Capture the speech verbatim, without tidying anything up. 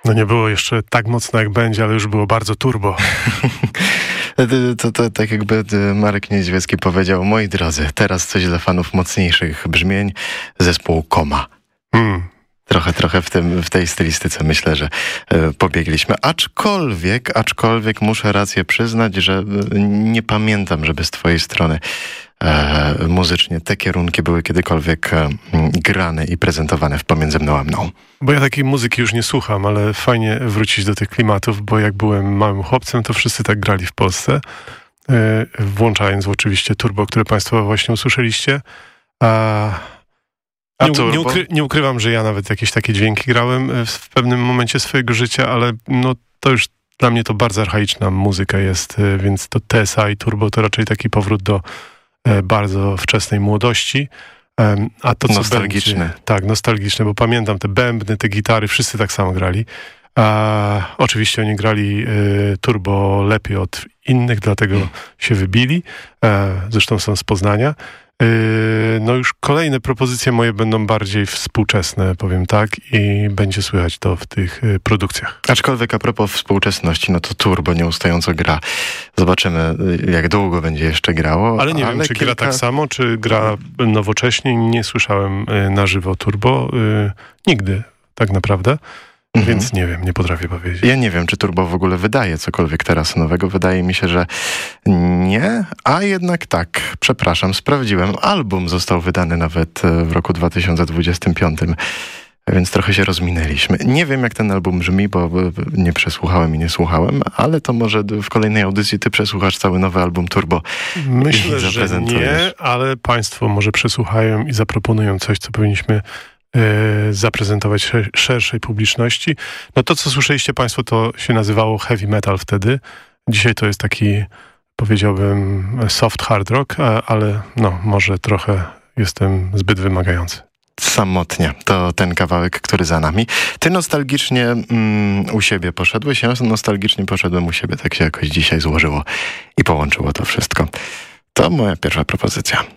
No nie było jeszcze tak mocno jak będzie, ale już było bardzo turbo. To, to tak jakby Marek Niedźwiecki powiedział: moi drodzy, teraz coś dla fanów mocniejszych brzmień, zespół Koma. Hmm. Trochę, trochę w, tym, w tej stylistyce myślę, że y, pobiegliśmy. Aczkolwiek, aczkolwiek muszę rację przyznać, że y, nie pamiętam, żeby z twojej strony e, muzycznie te kierunki były kiedykolwiek e, grane i prezentowane w Pomiędzy mną a mną. Bo ja takiej muzyki już nie słucham, ale fajnie wrócić do tych klimatów, bo jak byłem małym chłopcem, to wszyscy tak grali w Polsce, e, włączając oczywiście turbo, które państwo właśnie usłyszeliście. A... Nie, nie, ukry, nie ukrywam, że ja nawet jakieś takie dźwięki grałem w, w pewnym momencie swojego życia, ale no to już dla mnie to bardzo archaiczna muzyka jest, więc to T S A i turbo to raczej taki powrót do e, bardzo wczesnej młodości. E, a to co nostalgiczny. Będzie, tak, nostalgiczne, bo pamiętam te bębny, te gitary, wszyscy tak samo grali. A, oczywiście oni grali e, turbo lepiej od innych, dlatego hmm. się wybili. E, zresztą są z Poznania. No już kolejne propozycje moje będą bardziej współczesne, powiem tak, i będzie słychać to w tych produkcjach. Aczkolwiek a propos współczesności, no to turbo nieustająco gra. Zobaczymy, jak długo będzie jeszcze grało. Ale nie ale wiem, czy kilka... gra tak samo, czy gra nowocześnie. Nie słyszałem na żywo turbo. Nigdy, tak naprawdę. Mhm. Więc nie wiem, nie potrafię powiedzieć. Ja nie wiem, czy turbo w ogóle wydaje cokolwiek teraz nowego. Wydaje mi się, że nie, a jednak tak. Przepraszam, sprawdziłem. Album został wydany nawet w roku dwa tysiące dwudziestym piątym, więc trochę się rozminęliśmy. Nie wiem, jak ten album brzmi, bo nie przesłuchałem i nie słuchałem, ale to może w kolejnej audycji ty przesłuchasz cały nowy album Turbo. Myślę, że nie, ale państwo może przesłuchają i zaproponują coś, co powinniśmy zaprezentować szerszej publiczności. No to, co słyszeliście państwo, to się nazywało heavy metal wtedy. Dzisiaj to jest taki, powiedziałbym, soft hard rock, ale no, może trochę jestem zbyt wymagający. Samotnie. To ten kawałek, który za nami. Ty nostalgicznie mm, u siebie poszedłeś, ja nostalgicznie poszedłem u siebie. Tak się jakoś dzisiaj złożyło i połączyło to wszystko. To moja pierwsza propozycja.